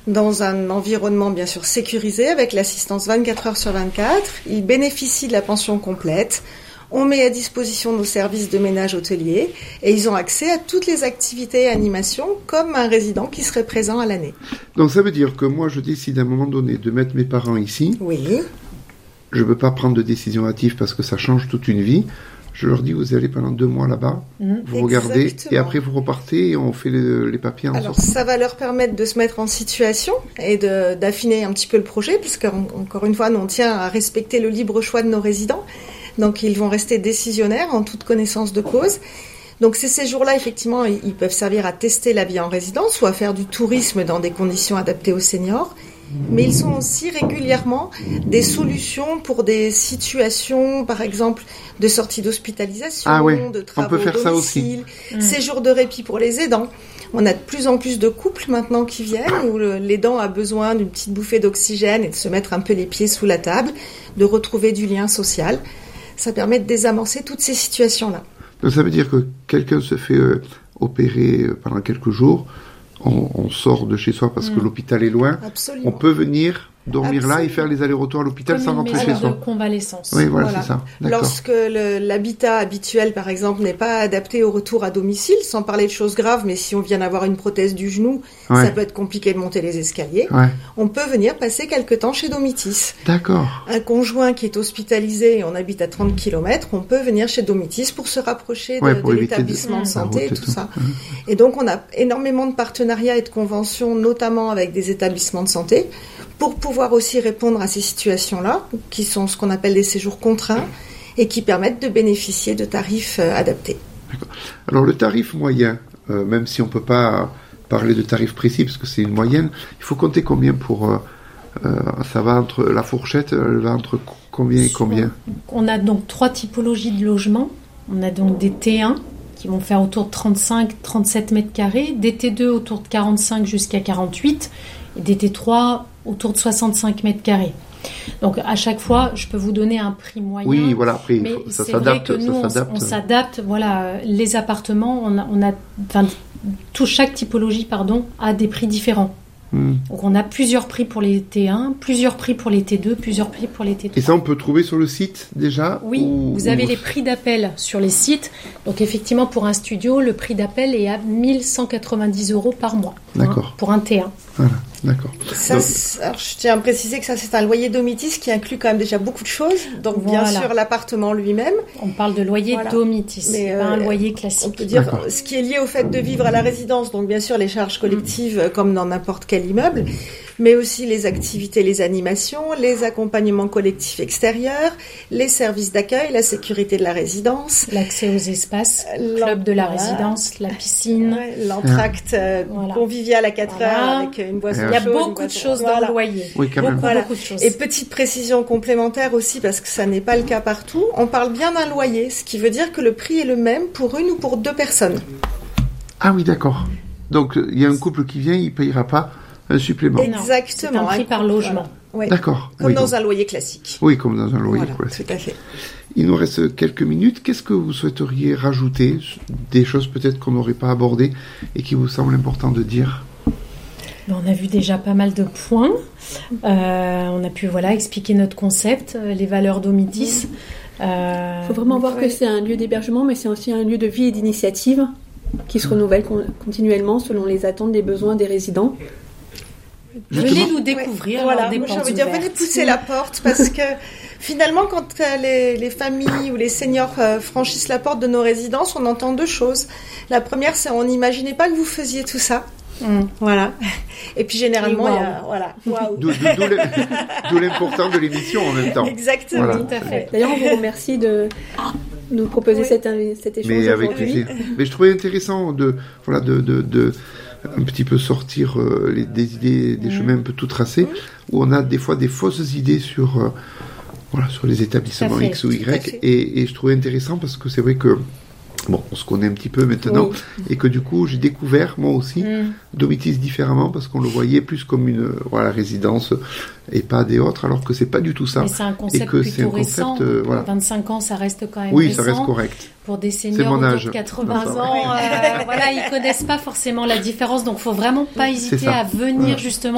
dans un environnement bien sûr sécurisé avec l'assistance 24 heures sur 24. Ils bénéficient de la pension complète. On met à disposition nos services de ménage hôtelier et ils ont accès à toutes les activités et animations comme un résident qui serait présent à l'année. Donc ça veut dire que moi je décide à un moment donné de mettre mes parents ici. Oui. Je ne peux pas prendre de décision hâtive parce que ça change toute une vie. Je leur dis, vous allez pendant 2 mois là-bas, vous regardez, et après vous repartez et on fait les papiers en sortant. Alors ça va leur permettre de se mettre en situation et d'affiner un petit peu le projet, puisque encore une fois, nous on tient à respecter le libre choix de nos résidents. Donc ils vont rester décisionnaires en toute connaissance de cause. Donc ces séjours-là, effectivement, ils peuvent servir à tester la vie en résidence ou à faire du tourisme dans des conditions adaptées aux seniors. Mais ils sont aussi régulièrement des solutions pour des situations, par exemple, de sortie d'hospitalisation, de travaux on peut faire au domicile, ça aussi. Séjours de répit pour les aidants. On a de plus en plus de couples maintenant qui viennent où l'aidant a besoin d'une petite bouffée d'oxygène et de se mettre un peu les pieds sous la table, de retrouver du lien social. Ça permet de désamorcer toutes ces situations-là. Donc ça veut dire que quelqu'un se fait opérer pendant quelques jours, on sort de chez soi parce que l'hôpital est loin. Absolument. On peut venir dormir là et faire les allers-retours à l'hôpital sans rentrer chez soi. Comme une maison de convalescence. Oui, voilà, c'est ça. D'accord. Lorsque l'habitat habituel, par exemple, n'est pas adapté au retour à domicile, sans parler de choses graves, mais si on vient d'avoir une prothèse du genou, ça peut être compliqué de monter les escaliers, on peut venir passer quelque temps chez Domitis. D'accord. Un conjoint qui est hospitalisé et on habite à 30 km, on peut venir chez Domitis pour se rapprocher de l'établissement de santé et tout ça. Et donc, on a énormément de partenariats et de conventions, notamment avec des établissements de santé, pour pouvoir aussi répondre à ces situations-là, qui sont ce qu'on appelle des séjours contraints, et qui permettent de bénéficier de tarifs adaptés. D'accord. Alors le tarif moyen, même si on ne peut pas parler de tarif précis, parce que c'est une moyenne, il faut compter combien pour... ça va entre... La fourchette, elle va entre combien et combien ? On a donc 3 typologies de logements. On a donc des T1, qui vont faire autour de 35-37 mètres carrés, des T2 autour de 45 jusqu'à 48, et des T3 autour de 65 mètres carrés. Donc à chaque fois, je peux vous donner un prix moyen. Oui, voilà, après mais ça c'est s'adapte. Vrai que nous, on s'adapte. Voilà, les appartements, chaque typologie, a des prix différents. Donc on a plusieurs prix pour les T1, plusieurs prix pour les T2, plusieurs prix pour les T3. Et ça, on peut trouver sur le site déjà ? Oui, vous avez les prix d'appel sur les sites. Donc effectivement, pour un studio, le prix d'appel est à 1 190 € par mois. D'accord. Pour un T1. Voilà, d'accord. Alors, je tiens à préciser que ça, c'est un loyer Domitis qui inclut quand même déjà beaucoup de choses. Donc, bien sûr, l'appartement lui-même. On parle de loyer Domitis, pas un loyer classique. On peut dire ce qui est lié au fait de vivre à la résidence. Donc, bien sûr, les charges collectives, comme dans n'importe quel immeuble, mais aussi les activités, les animations, les accompagnements collectifs extérieurs, les services d'accueil, la sécurité de la résidence. L'accès aux espaces, club de la résidence, la piscine. L'entracte convivial à 4 heures avec une boisson chaude. Il y a beaucoup de choses dans le loyer. Oui, quand même. Beaucoup de choses. Et petite précision complémentaire aussi, parce que ça n'est pas le cas partout, on parle bien d'un loyer, ce qui veut dire que le prix est le même pour une ou pour 2 personnes. Ah oui, d'accord. Donc, il y a un couple qui vient, il ne payera pas un supplément. Exactement. C'est un prix par logement. Voilà. D'accord. Comme dans un loyer classique. Oui, comme dans un loyer classique. Tout à fait. Il nous reste quelques minutes. Qu'est-ce que vous souhaiteriez rajouter ? Des choses peut-être qu'on n'aurait pas abordées et qui vous semblent importantes de dire ? On a vu déjà pas mal de points. On a pu expliquer notre concept, les valeurs Domitis. Il faut vraiment voir que c'est un lieu d'hébergement, mais c'est aussi un lieu de vie et d'initiative qui se renouvelle continuellement selon les attentes des besoins des résidents. Venez nous découvrir. Moi j'ai envie de dire, venez pousser la porte, parce que finalement, quand les familles ou les seniors franchissent la porte de nos résidences, on entend 2 choses. La première, c'est on n'imaginait pas que vous faisiez tout ça. Voilà. Et puis généralement, il y a D'où l'importance de l'émission en même temps. Exactement. Voilà. Tout à fait. D'ailleurs, on vous remercie de nous proposer cet échange Mais avec aujourd'hui. plaisir. Mais je trouvais intéressant de un petit peu sortir des idées, des chemins un peu tout tracés, où on a des fois des fausses idées sur les établissements X ou Y, et je trouvais intéressant parce que c'est vrai que on se connaît un petit peu maintenant, et que du coup j'ai découvert moi aussi Domitis différemment, parce qu'on le voyait plus comme une résidence et pas des autres, alors que c'est pas du tout ça. Mais c'est un concept plutôt récent. 25 ans, ça reste quand même récent. Oui, ça reste correct. Pour des seniors autour de 80 ans, ils connaissent pas forcément la différence, donc faut vraiment pas hésiter à venir justement